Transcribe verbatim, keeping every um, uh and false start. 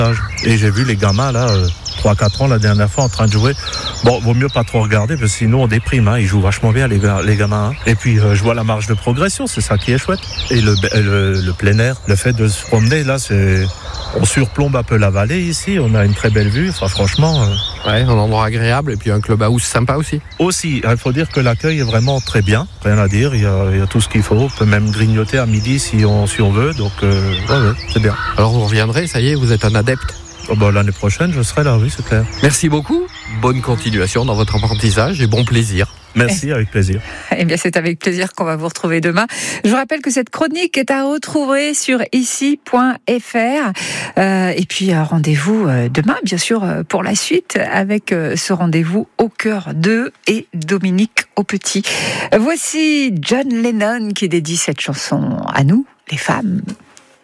Et j'ai vu les gamins là, euh, trois quatre ans la dernière fois en train de jouer. Bon, vaut mieux pas trop regarder parce que sinon on déprime, hein. Ils jouent vachement bien les, gars, les gamins. Hein. Et puis euh, je vois la marge de progression, c'est ça qui est chouette. Et le, le, le plein air, le fait de se promener là, c'est... On surplombe un peu la vallée ici, on a une très belle vue, enfin franchement... Euh... Ouais, un endroit agréable et puis un clubhouse sympa aussi. Aussi, il faut dire que l'accueil est vraiment très bien, rien à dire, il y a, il y a tout ce qu'il faut, on peut même grignoter à midi si on, si on veut, donc euh, ouais, ouais, c'est bien. Alors vous reviendrez, ça y est, vous êtes un adepte. Oh bah, l'année prochaine, je serai là, oui, c'est clair. Merci beaucoup, bonne continuation dans votre apprentissage et bon plaisir. Merci, avec plaisir. Eh bien, c'est avec plaisir qu'on va vous retrouver demain. Je vous rappelle que cette chronique est à retrouver sur ici point f r. Euh, et puis, euh, rendez-vous euh, demain, bien sûr, euh, pour la suite, avec euh, ce rendez-vous au cœur d'eux et Dominique Aupetit. Voici John Lennon qui dédie cette chanson à nous, les femmes.